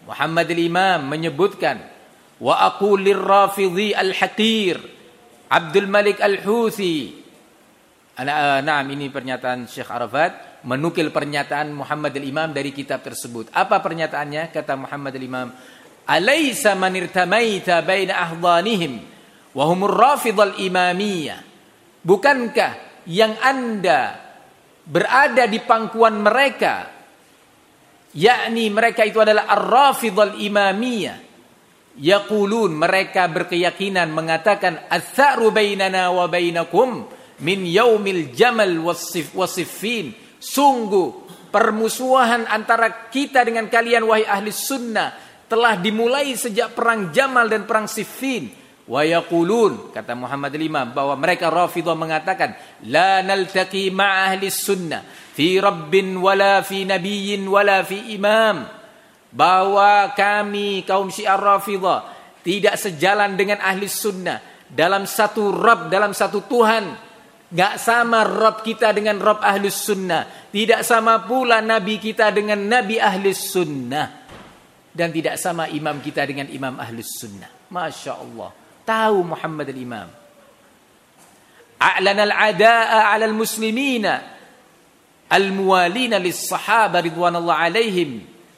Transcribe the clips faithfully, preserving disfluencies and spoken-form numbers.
Muhammad al-Imam menyebutkan, wa aqul lirrafidhi al-haqir Abdul Malik al-Houthi. Nah, nah, ini pernyataan Syekh Arafat menukil pernyataan Muhammad al-Imam dari kitab tersebut. Apa pernyataannya? Kata Muhammad al-Imam, alaysa man irtamaita baina ahdhanihim wa humur rafidhal imamiyah. Bukankah yang Anda berada di pangkuan mereka, yakni mereka itu adalah ar-rafidhal imamiyah, yaqulun, mereka berkeyakinan mengatakan, ats-tsa'ru bainana wa bainakum min yaumil jamal wasiffin. Sungguh permusuhan antara kita dengan kalian wahai ahli sunnah telah dimulai sejak perang Jamal dan perang Siffin. Wa yaqulun, kata Muhammad al-Imam, bahwa mereka Rafidhah mengatakan, la naltaqi ma'a ahli sunnah fi rabbin wala fi nabiyyin wala fi imam. Bahwa kami kaum Syiah Rafidhah tidak sejalan dengan ahli sunnah dalam satu Rabb, dalam satu Tuhan. Gak sama Rabb kita dengan Rabb ahli sunnah, tidak sama pula Nabi kita dengan Nabi ahli sunnah, dan tidak sama imam kita dengan imam ahli sunnah. Masya Allah, tahu Muhammad al-Imam. A'lana al-ada'a 'ala al-muslimina al-muwalina lis-sahaba ridwanullah alaihim.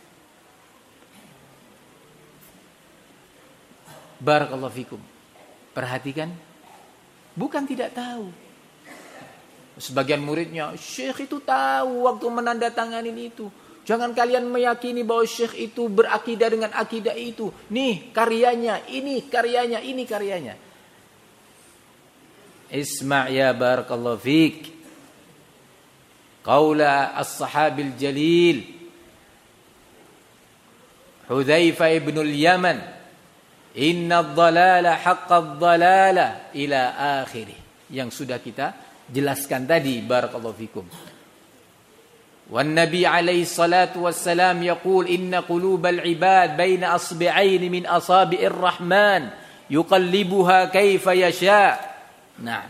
Barakallahu fikum. Perhatikan, bukan tidak tahu. Sebagian muridnya, Syekh itu tahu waktu menandatanganin itu. Jangan kalian meyakini bahwa Syekh itu berakidah dengan akidah itu. Nih karyanya, ini karyanya, ini karyanya. Isma' ya barakallahu fik. Qaula as-sahabil jalil Hudzaifah ibn al-Yaman, inna ad-dhalala haqqa ad-dhalala ila akhirih, yang sudah kita jelaskan tadi, barakallahu fikum. Wan Nabi alaihi salatu wassalam yaqul, inna qulubal ibad baina asbi'ain min asabi'ir rahman yuqallibuha kaifa yasha. Nah,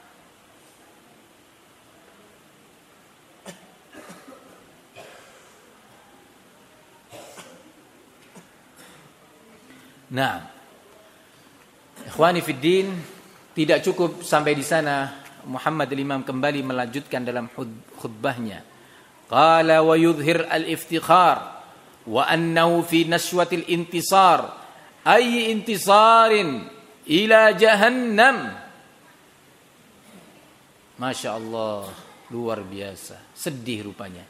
Nah, ikhwani fiddin, tidak cukup sampai di sana. Muhammad al-Imam kembali melanjutkan dalam khutbahnya. Qala wa yudhhir al-iftikhar wa annahu fi nashwatil intisar ay intisarin ila jahannam. Masya Allah, luar biasa, sedih rupanya.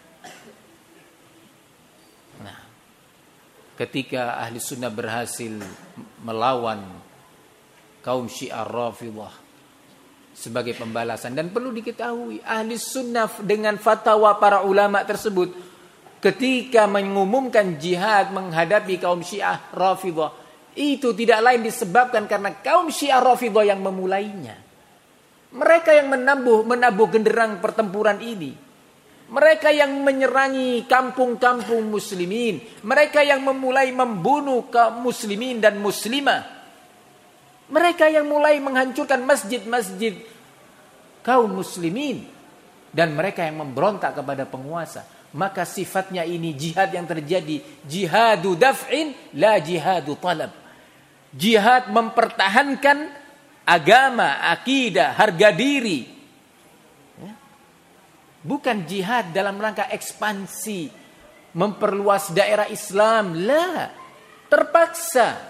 Nah, ketika ahli sunnah berhasil melawan kaum Syiah Rafidhah sebagai pembalasan, dan perlu diketahui ahli sunnah dengan fatwa para ulama tersebut ketika mengumumkan jihad menghadapi kaum Syiah Rafidhah, itu tidak lain disebabkan karena kaum Syiah Rafidhah yang memulainya. Mereka yang menabuh menabuh genderang pertempuran ini. Mereka yang menyerangi kampung-kampung muslimin. Mereka yang memulai membunuh kaum muslimin dan muslimah. Mereka yang mulai menghancurkan masjid-masjid kaum muslimin. Dan mereka yang memberontak kepada penguasa. Maka sifatnya ini jihad yang terjadi. Jihadu daf'in la jihadu talab. Jihad mempertahankan agama, akidah, harga diri. Bukan jihad dalam rangka ekspansi. Memperluas daerah Islam. La. Terpaksa.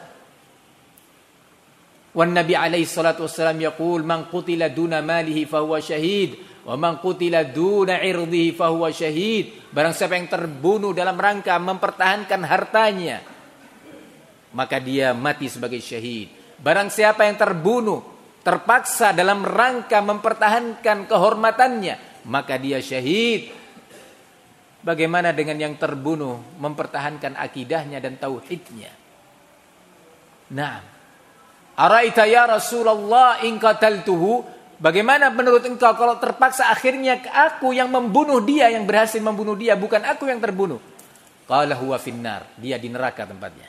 Wan Nabi alaihi salatu wassalam yaqul, man qutila duna malihi fahuwa syahid wa man qutila duna irdihi fahuwa syahid. Barang siapa yang terbunuh dalam rangka mempertahankan hartanya, maka dia mati sebagai syahid. Barang siapa yang terbunuh terpaksa dalam rangka mempertahankan kehormatannya, maka dia syahid. Bagaimana dengan yang terbunuh mempertahankan akidahnya dan tauhidnya? Nah, araita ya Rasulullah in qataltuhu, bagaimana menurut engkau kalau terpaksa akhirnya aku yang membunuh dia, yang berhasil membunuh dia, bukan aku yang terbunuh? Qala huwa finnar, dia di neraka tempatnya.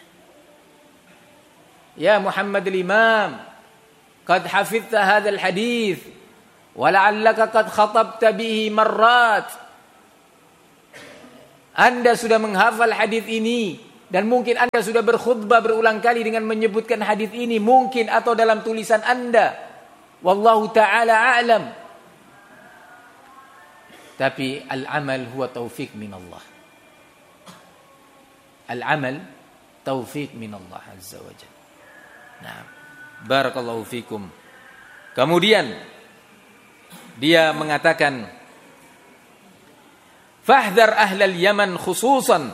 Ya Muhammad al-Imam, qad hafidhta hadzal hadits wa la'allaka qad khatabta bihi marrat. Anda sudah menghafal hadis ini Dan mungkin Anda sudah berkhutbah berulang kali dengan menyebutkan hadis ini, mungkin atau dalam tulisan Anda. Wallahu ta'ala a'lam. Tapi al-amal huwa taufik min Allah. Al-amal taufik min Allah azza wa jalla. Nah, barakallahu fikum. Kemudian dia mengatakan, fahdhar ahlal Yaman khususan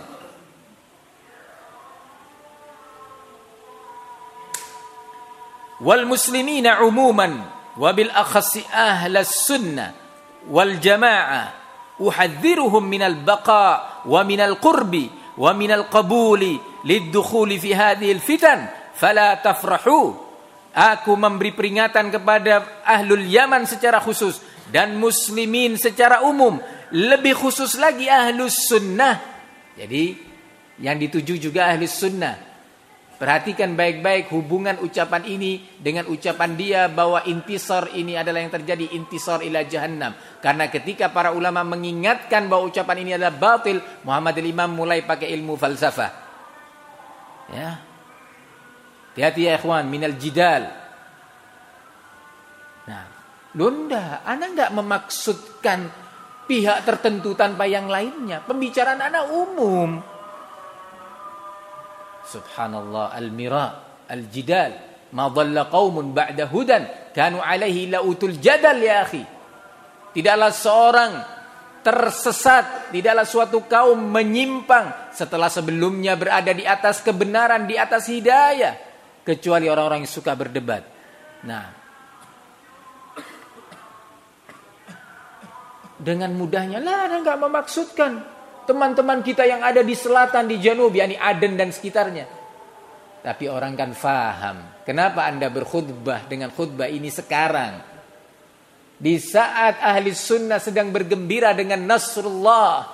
wal muslimina umuman wa bil akhassi ahlas sunnah wal jamaah uhadziruhum minal baqa wa minal qurbi wa minal qabuli liddukhuli fi hadhil fitan fala tafrahu. Aku memberi peringatan kepada ahlul Yaman secara khusus dan muslimin secara umum, lebih khusus lagi ahlus sunnah. Jadi yang dituju juga ahlus sunnah. Perhatikan baik-baik hubungan ucapan ini dengan ucapan dia bahwa intisar ini adalah yang terjadi, intisar ila jahannam. Karena ketika para ulama mengingatkan bahwa ucapan ini adalah batil, Muhammad al-Imam mulai pakai ilmu falsafah. Ya. Hati-hati ya ikhwan, minal jidal. Nah, Lunda, Anda enggak memaksudkan pihak tertentu tanpa yang lainnya. Pembicaraan Anda umum. Subhanallah, al-mira, al-jidal, ma dhalla qaumun ba'da hudan kanu alaihi lautul jadal ya akhi. Tidaklah seorang tersesat, tidaklah suatu kaum menyimpang setelah sebelumnya berada di atas kebenaran, di atas hidayah, kecuali orang-orang yang suka berdebat. Nah, dengan mudahnya lah Anda enggak memaksudkan teman-teman kita yang ada di selatan, di janub, yakni Aden dan sekitarnya. Tapi orang kan faham. Kenapa Anda berkhutbah dengan khutbah ini sekarang? Di saat ahli sunnah sedang bergembira dengan Nasrullah.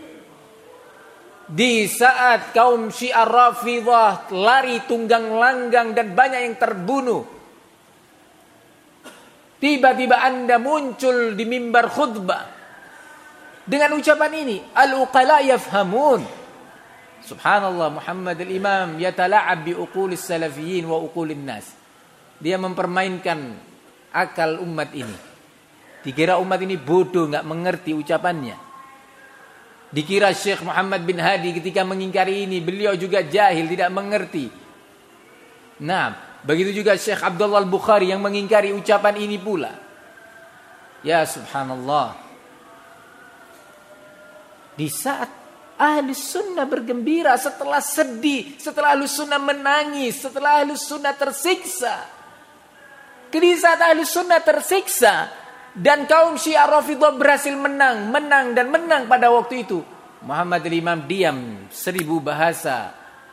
Di saat kaum Syiah Rafidhah lari tunggang langgang dan banyak yang terbunuh. Tiba-tiba Anda muncul di mimbar khutbah dengan ucapan ini, al-uqala yafhamun. Subhanallah, Muhammad al-Imam yatala'ab bi uqulis salafiyin wa uqulin nas. Dia mempermainkan akal umat ini. Dikira umat ini bodoh, enggak mengerti ucapannya. Dikira Syekh Muhammad bin Hadi ketika mengingkari ini, beliau juga jahil, tidak mengerti. Nah, begitu juga Syekh Abdullah al-Bukhari yang mengingkari ucapan ini pula. Ya subhanallah. Di saat ahli sunnah bergembira, setelah sedih, setelah ahli sunnah menangis, setelah ahli sunnah tersiksa. Di saat ahli sunnah tersiksa dan kaum Syiah Rafidhah berhasil menang, menang dan menang pada waktu itu, Muhammad al-Imam diam seribu bahasa.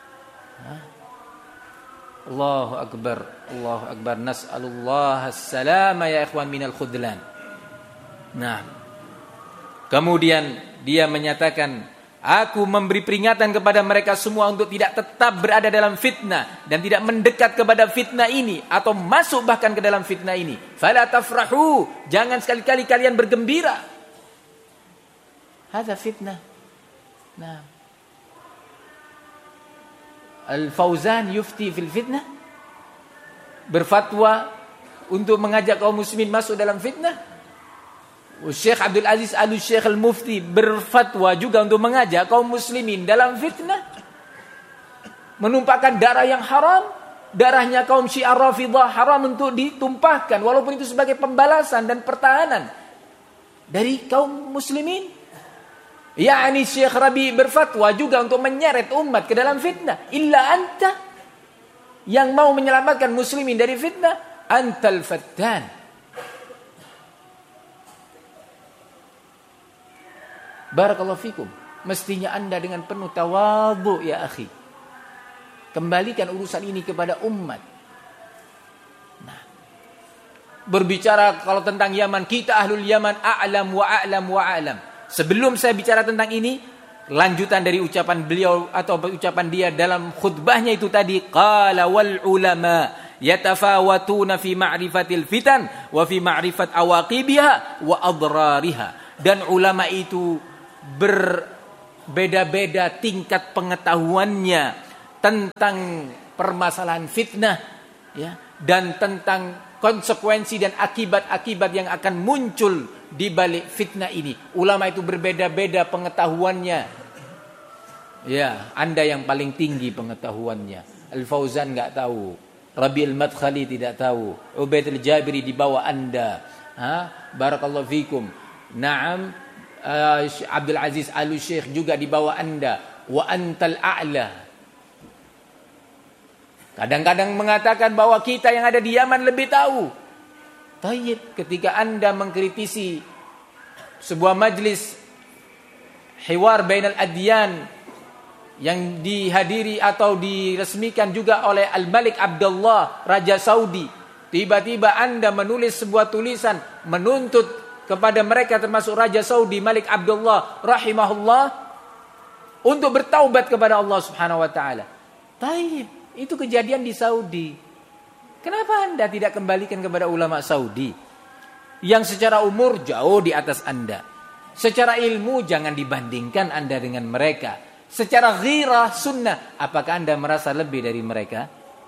Allahu Akbar, Allahu Akbar, nas'alullah as-salama ya ikhwan minal khudlan. Nah, kemudian dia menyatakan, aku memberi peringatan kepada mereka semua untuk tidak tetap berada dalam fitnah dan tidak mendekat kepada fitnah ini atau masuk bahkan ke dalam fitnah ini. Fala tafrahu, jangan sekali-kali kalian bergembira. Hadza fitnah. Nah. Al-Fauzan yufti fil fitnah, berfatwa untuk mengajak kaum muslimin masuk dalam fitnah. Syekh Abdul Aziz Al-Syekh Al-Mufti berfatwa juga untuk mengajak kaum muslimin dalam fitnah, menumpahkan darah yang haram. Darahnya kaum Syiah Rafidhah haram untuk ditumpahkan, walaupun itu sebagai pembalasan dan pertahanan dari kaum muslimin. Yakni Syekh Rabi berfatwa juga untuk menyeret umat ke dalam fitnah. Illa anta, yang mau menyelamatkan muslimin dari fitnah, antal fattan. Barakallahu fikum. Mestinya Anda dengan penuh tawadhu ya akhi, kembalikan urusan ini kepada umat. Nah, berbicara kalau tentang Yaman, kita ahlul Yaman a'lam wa a'lam wa a'lam. Sebelum saya bicara tentang ini, lanjutan dari ucapan beliau atau ucapan dia dalam khutbahnya itu tadi, qala wal ulama yatafawatuna fi ma'rifatil fitan wa fi ma'rifat awaqibiha wa adrariha. Dan ulama itu ber beda-beda tingkat pengetahuannya tentang permasalahan fitnah, ya, dan tentang konsekuensi dan akibat-akibat yang akan muncul di balik fitnah ini. Ulama itu berbeda-beda pengetahuannya. Ya, Anda yang paling tinggi pengetahuannya. Al-Fauzan enggak tahu, Rabi al-Madkhali tidak tahu, Ubaid al-Jabiri di bawah Anda. Ha? Barakallahu fikum. Naam, uh, Abdul Aziz Al-Syekh juga di bawah Anda. Wa antal a'la. Kadang-kadang mengatakan bahwa kita yang ada di Yaman lebih tahu. Tayyib, ketika Anda mengkritisi sebuah majlis hiwar bainal adyan yang dihadiri atau diresmikan juga oleh Al-Malik Abdullah, Raja Saudi, tiba-tiba Anda menulis sebuah tulisan menuntut kepada mereka termasuk Raja Saudi Malik Abdullah rahimahullah untuk bertaubat kepada Allah Subhanahu wa taala. Tayyib, itu kejadian di Saudi. Kenapa Anda tidak kembalikan kepada ulama Saudi yang secara umur jauh di atas Anda? Secara ilmu jangan dibandingkan Anda dengan mereka. Secara ghirah sunnah, apakah Anda merasa lebih dari mereka?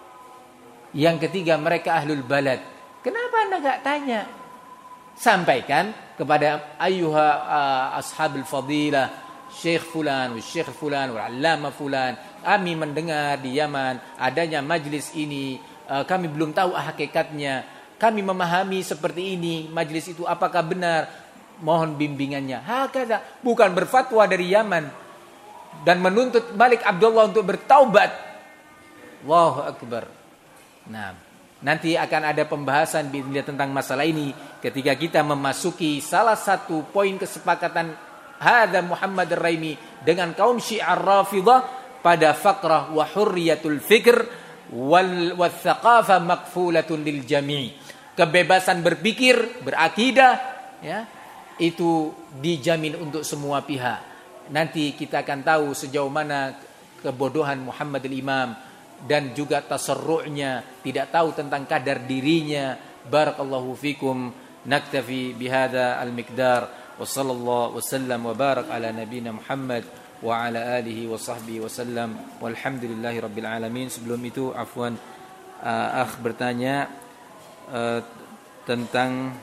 Yang ketiga, mereka ahlul balad. Kenapa Anda enggak tanya? Sampaikan kepada ayyuha uh, ashabul fadilah, Syekh fulan, Syekh fulan, Allama fulan. Kami mendengar di Yaman adanya majlis ini, uh, kami belum tahu hakikatnya. Kami memahami seperti ini, majlis itu apakah benar? Mohon bimbingannya. Hakada, bukan berfatwa dari Yaman dan menuntut Malik Abdullah untuk bertaubat. Allahu akbar. Nah, nanti akan ada pembahasan tentang masalah ini ketika kita memasuki salah satu poin kesepakatan hadza Muhammad Ar-Raimi dengan kaum Syiah Rafidhah pada faqrah wa hurriyatul fikr wal wathaqafah maqfulatun lil jami'. Kebebasan berpikir, berakidah, ya, itu dijamin untuk semua pihak. Nanti kita akan tahu sejauh mana kebodohan Muhammad al-Imam dan juga tasarru'nya, tidak tahu tentang kadar dirinya. Barakallahu fikum. Naktafi bihadza al-miqdar wa sallallahu wasallam wa barak ala nabiyyina Muhammad wa ala alihi wa sahbihi wasallam walhamdulillahi rabbil alamin. Sebelum itu afwan, uh, akh bertanya uh, tentang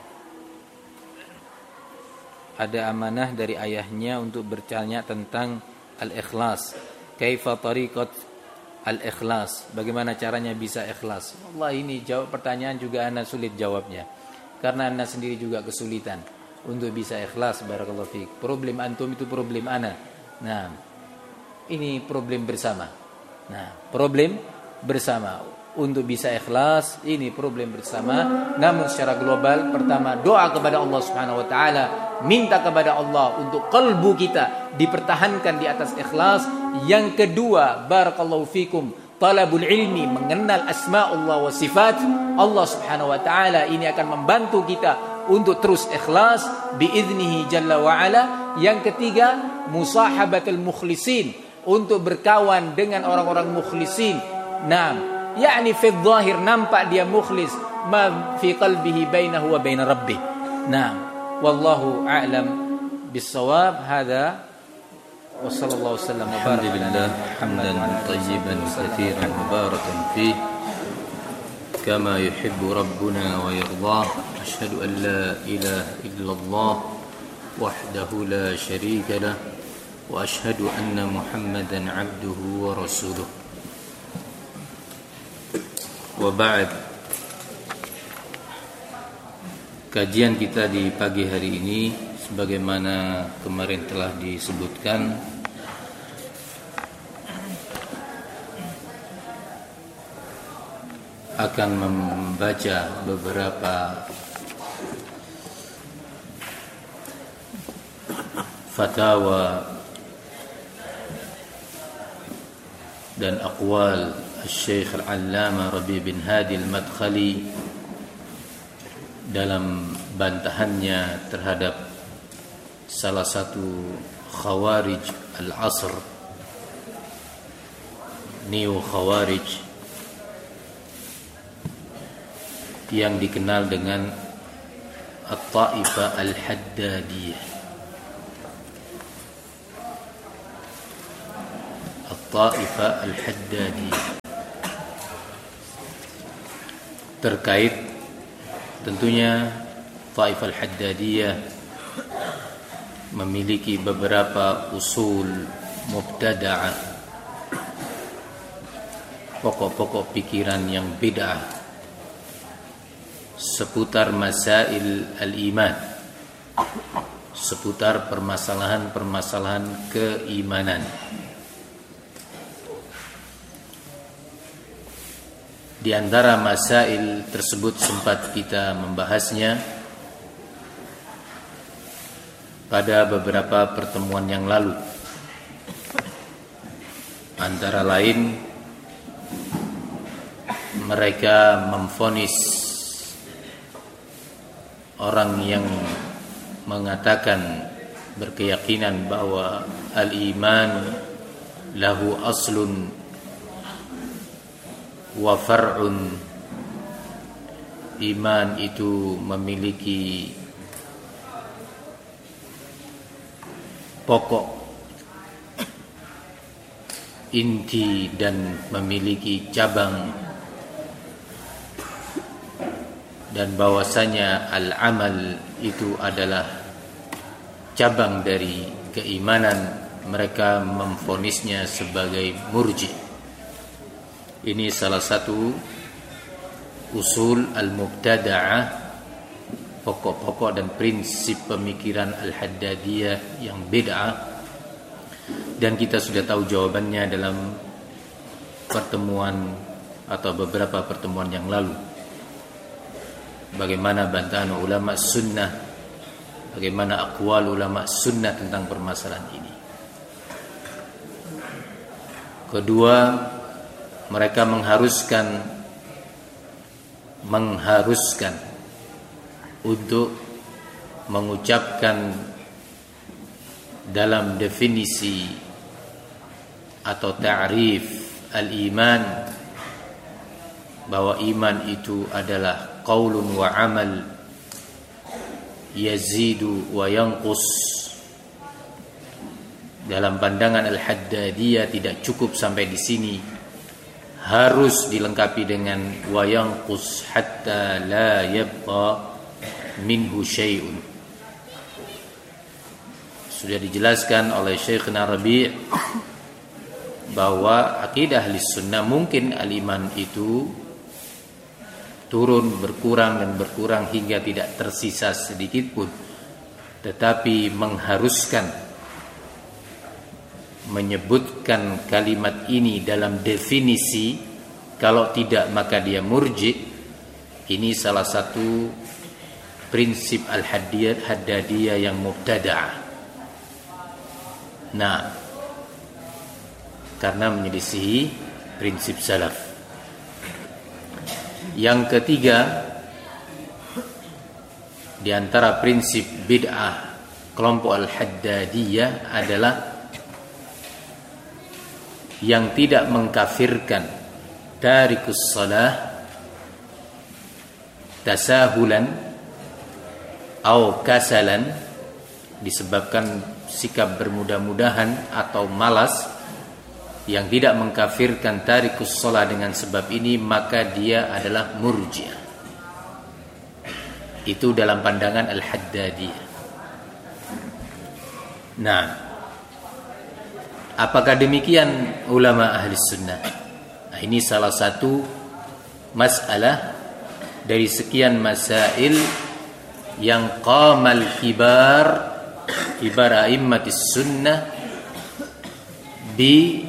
ada amanah dari ayahnya untuk bertanya tentang al-ikhlas. Kaifa tariqat al-ikhlas? Bagaimana caranya bisa ikhlas? Allah, ini jawab pertanyaan juga ana sulit jawabnya. Karena ana sendiri juga kesulitan untuk bisa ikhlas. Barakallahu fiik. Problem antum itu problem ana. Nah, ini problem bersama. Nah, problem bersama. Untuk bisa ikhlas, ini problem bersama. Namun secara global, pertama doa kepada Allah Subhanahu wa taala, minta kepada Allah untuk kalbu kita dipertahankan di atas ikhlas. Yang kedua, barakallahu fikum, talabul ilmi, mengenal asma'ullah wa sifat Allah Subhanahu wa taala. Ini akan membantu kita untuk terus ikhlas biiznihi jalla wa ala. Yang ketiga, musahabatul mukhlisin, untuk berkawan dengan orang-orang mukhlisin. Naam, yakni fi dhahir nampak dia mukhlis, ma fi qalbihi bainahu wa bain rabbih. Naam, wallahu a'lam bis-shawab. Hadza wa sallallahu wasallam wa baraka ala hamdan tayyiban katsiran mubarakan fihi kama yuhibbu rabbuna wa yardah. Asyhadu an la ilaha illallah wahdahu la syarika lah wa asyhadu anna Muhammadan 'abduhu wa rasuluh. Wa ba'd. Kajian kita di pagi hari ini sebagaimana kemarin telah disebutkan akan membaca beberapa fatwa dan aqwal Syekh Al-Allamah Rabi bin Hadi Al-Madkhali dalam bantahannya terhadap salah satu khawarij al-asr, neo khawarij yang dikenal dengan At-Taifah Al-Haddadiyah. At-Taifah Al-Haddadiyah, terkait tentunya Taifah Al-Haddadiyah memiliki beberapa usul mubtada'ah, pokok-pokok pikiran yang bid'ah seputar masail al-iman, seputar permasalahan-permasalahan keimanan. Di antara masail tersebut sempat kita membahasnya pada beberapa pertemuan yang lalu. Antara lain, mereka memvonis orang yang mengatakan, berkeyakinan bahwa al-iman lahu aslun wa far'un, iman itu memiliki pokok, inti, dan memiliki cabang, dan bahwasanya al-amal itu adalah cabang dari keimanan. Mereka memvonisnya sebagai murji'. Ini salah satu usul al-mubtada'ah, pokok-pokok dan prinsip pemikiran al-Haddadiyah yang bid'ah, dan kita sudah tahu jawabannya dalam pertemuan atau beberapa pertemuan yang lalu. Bagaimana bantahan ulama sunnah, bagaimana aqwal ulama sunnah tentang permasalahan ini. Kedua, mereka mengharuskan mengharuskan untuk mengucapkan dalam definisi atau ta'rif al-iman bahwa iman itu adalah qaulun wa amal yazidu wa yanqus. Dalam pandangan al-Haddadiyah tidak cukup sampai di sini, harus dilengkapi dengan wa yanqus hatta la yabqa minhu syai'un. Sudah dijelaskan oleh Syekhna Rabi' bahwa akidah ahli sunnah mungkin al-iman itu turun, berkurang dan berkurang hingga tidak tersisa sedikit pun, tetapi mengharuskan menyebutkan kalimat ini dalam definisi, kalau tidak maka dia murji'. Ini salah satu prinsip al-Haddadiyah yang mubtada'ah. Nah, karena menyelisihi prinsip salaf. Yang ketiga, di antara prinsip bid'ah kelompok al-Haddadiyah adalah yang tidak mengkafirkan tarikus salah tasahulan atau kasalan, disebabkan sikap bermudah-mudahan atau malas, yang tidak mengkafirkan tarikus salah dengan sebab ini, maka dia adalah murji'ah. Itu dalam pandangan al-Haddadiyah. Nah, apakah demikian ulama ahli sunnah? Nah, ini salah satu masalah dari sekian masail yang qamal kibar kibar a'immatis sunnah bi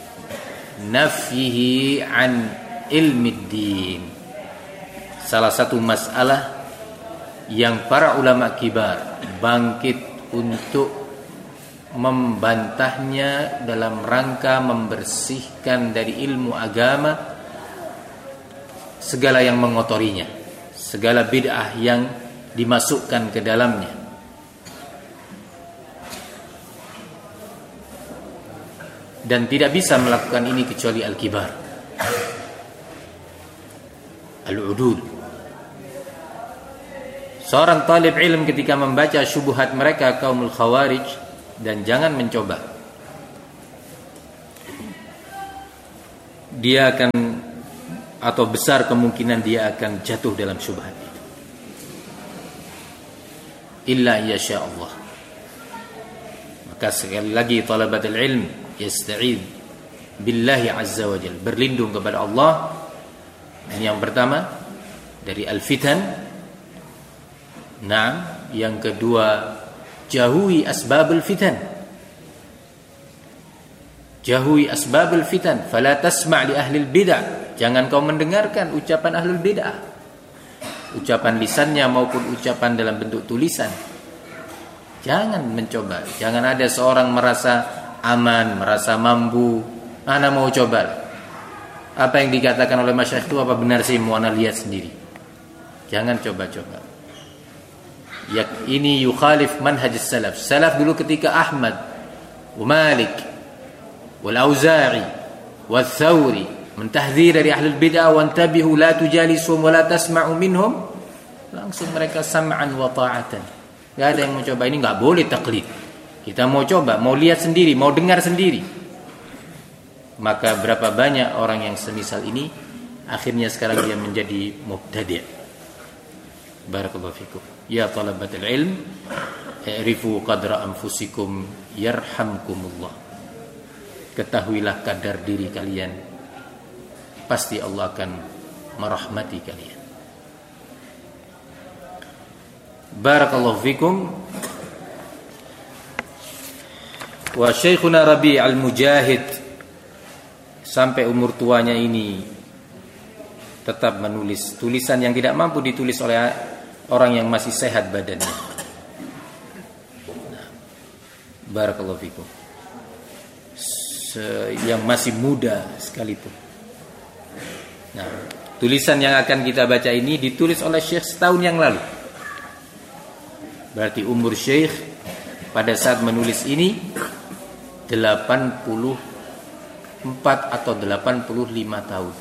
nafyihi an ilmi din. Salah satu masalah yang para ulama kibar bangkit untuk membantahnya dalam rangka membersihkan dari ilmu agama segala yang mengotorinya, segala bid'ah yang dimasukkan ke dalamnya. Dan tidak bisa melakukan ini kecuali al-kibar, al-udul. Seorang talib ilm ketika membaca syubhat mereka kaumul khawarij, dan jangan mencoba dia akan, atau besar kemungkinan dia akan jatuh dalam syubhat itu. Illa yasha Allah. Maka sekali lagi talabatul ilm yasta'id billahi azza wa jalla, berlindung kepada Allah. Ini yang pertama dari al-fitan. Nah, yang kedua jauhi asbabul fitan. Jauhi asbabul fitan. Fala tasma' li ahlil bid'ah. Jangan kau mendengarkan ucapan ahlul bid'ah, ucapan lisannya maupun ucapan dalam bentuk tulisan. Jangan mencoba. Jangan ada seorang merasa aman, merasa mampu, ana mau coba. Apa yang dikatakan oleh masyayikh itu apa benar sih, mau ana lihat sendiri. Jangan coba-coba. Ya, ini yukhalif manhaj salaf. Salaf dulu ketika Ahmad wa Malik wal Auza'i wal Thawri mentahdzir dari ahlul bid'ah, wa antabihu la tujalisum wa la tasma'u minhum, langsung mereka sam'an wa ta'atan. Enggak ada yang mau coba. Ini enggak boleh taklid. Kita mau coba, mau lihat sendiri, mau dengar sendiri. Maka berapa banyak orang yang semisal ini akhirnya sekarang dia menjadi mubtadi'. Barakallahu fikum. Ya talabatul ilm, i'rifu qadra anfusikum yarhamkumullah. Ketahuilah kadar diri kalian, pasti Allah akan merahmati kalian. Barakallahu fikum. Wa Syekhuna Rabi' al-Mujahid sampai umur tuanya ini tetap menulis tulisan yang tidak mampu ditulis oleh orang yang masih sehat badannya. Nah, barakallahu fikum. Yang masih muda sekalipun. Nah, tulisan yang akan kita baca ini ditulis oleh Syekh setahun yang lalu. Berarti umur Syekh pada saat menulis ini delapan puluh empat atau delapan puluh lima tahun.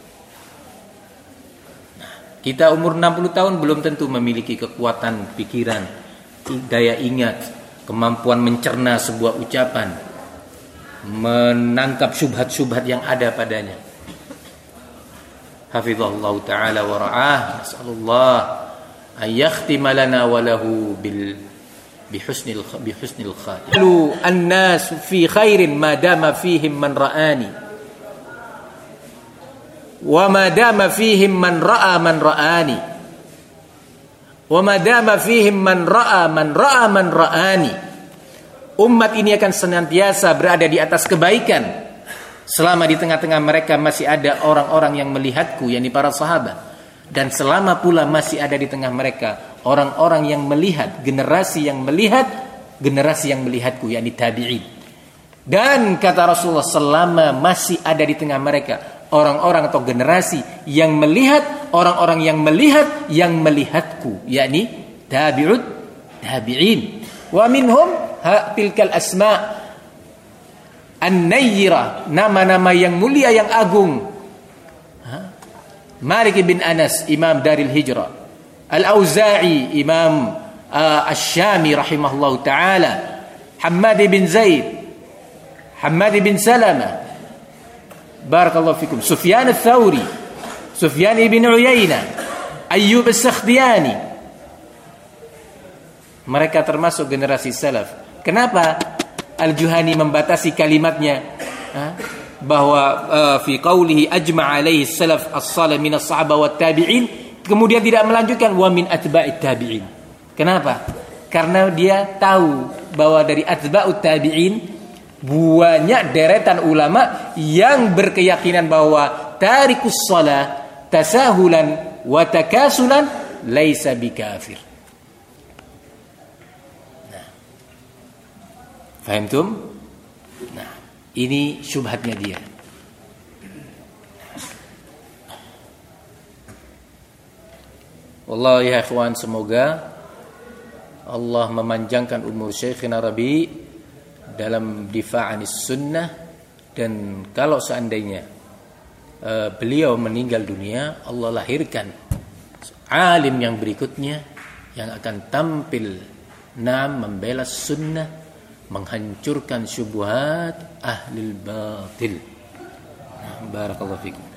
Nah, kita umur enam puluh tahun belum tentu memiliki kekuatan pikiran, daya ingat, kemampuan mencerna sebuah ucapan, menangkap syubhat-syubhat yang ada padanya. Hafizahullah ta'ala wa ra'ah. Nas'alullah an yakhtima lana wa lahu bil bihusnil bihusnil khatim. Lu an-nas fi khairin ma dama fihim man ra'ani wa ma dama fihim man ra'a man ra'ani wa ma dama fihim man ra'a man ra'a man ra'ani. Umat ini akan senantiasa berada di atas kebaikan selama di tengah-tengah mereka masih ada orang-orang yang melihatku, yakni para sahabat, dan selama pula masih ada di tengah mereka orang-orang yang melihat, generasi yang melihat, generasi yang melihatku, yakni tabi'in. Dan kata Rasulullah, selama masih ada di tengah mereka orang-orang atau generasi yang melihat, orang-orang yang melihat yang melihatku, yakni tabi'ud tabi'in. Wa minhum ha tilkal asma' an-nayyirah, nama-nama yang mulia yang agung. Ha? Malik bin Anas, Imam Daril Hijrah. Al-Auza'i, Imam uh, Asy-Syami rahimahullahu taala. Hammad bin Zaid, Hammad bin Salama. Barakallahu fikum. Sufyan ats-Tsauri, Sufyan bin Uyainah, Ayyub as-Sakhtiyani. Mereka termasuk generasi salaf. Kenapa Al-Juhani membatasi kalimatnya ha? bahwa uh, fi qawlihi ajma' alaihi salaf as-salih min as-sahaba wat tabi'in, kemudian tidak melanjutkan wa min atba'it tabi'in. Kenapa? Karena dia tahu bahwa dari atba'ut tabi'in banyak deretan ulama yang berkeyakinan bahwa tarikus shalah tasahulan wa takasulan laisa bikafir. Fahimtum? Nah, ini syubhatnya dia. Wallahi ya ikhwan, semoga Allah memanjangkan umur Syekhina Rabi dalam difa'anis sunnah, dan kalau seandainya uh, beliau meninggal dunia, Allah lahirkan alim yang berikutnya yang akan tampil nam membela sunnah, menghancurkan syubhat ahlil batil. Barakallahu fikum.